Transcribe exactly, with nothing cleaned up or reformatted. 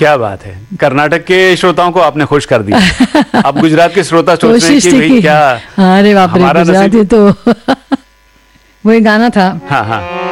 क्या बात है, कर्नाटक के श्रोताओं को आपने खुश कर दिया। अब गुजरात के श्रोता सोच रहे हैं कि भाई क्या, अरे बाप रे, गुजराती तो वही गाना था। हाँ हाँ